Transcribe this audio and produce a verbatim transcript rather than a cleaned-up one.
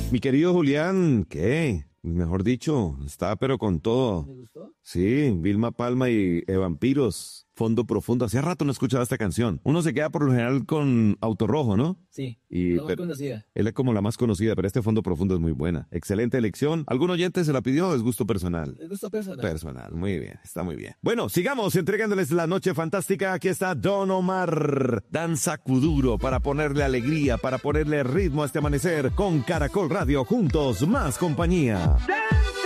Mi querido Julián, ¿qué? Mejor dicho, está pero con todo. ¿Me gustó? Sí, Vilma Palma y eh, Vampiros, Fondo Profundo. Hacía rato no escuchaba esta canción. Uno se queda por lo general con Auto Rojo, ¿no? Sí, Y, no me pero, conocía. él es como la más conocida, pero este Fondo Profundo es muy buena. Excelente elección. ¿Algún oyente se la pidió o es gusto personal? ¿Me gustó personal? Personal, muy bien, está muy bien. Bueno, sigamos entregándoles la noche fantástica. Aquí está Don Omar. Danza Kuduro para ponerle alegría, para ponerle ritmo a este amanecer con Caracol Radio. Juntos, más compañía.